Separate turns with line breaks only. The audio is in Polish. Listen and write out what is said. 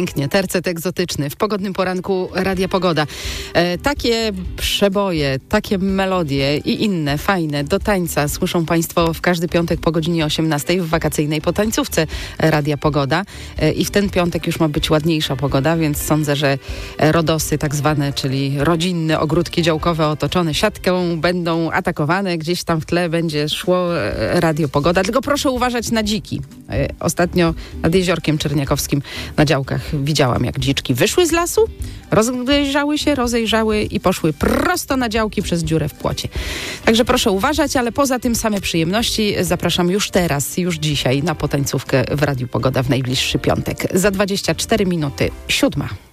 Pięknie, tercet egzotyczny w pogodnym poranku Radia Pogoda. Takie przeboje, takie melodie i inne fajne do tańca słyszą Państwo w każdy piątek po godzinie 18 w wakacyjnej potańcówce Radia Pogoda. I w ten piątek już ma być ładniejsza pogoda, więc sądzę, że rodosy tak zwane, czyli rodzinne ogródki działkowe otoczone siatką będą atakowane. Gdzieś tam w tle będzie szło Radio Pogoda. Tylko proszę uważać na dziki. Ostatnio nad Jeziorkiem Czerniakowskim na działkach widziałam, jak dziczki wyszły z lasu, rozejrzały i poszły prosto na działki przez dziurę w płocie. Także proszę uważać, ale poza tym same przyjemności. Zapraszam już teraz, już dzisiaj na potańcówkę w Radiu Pogoda w najbliższy piątek. Za 24 minuty 7.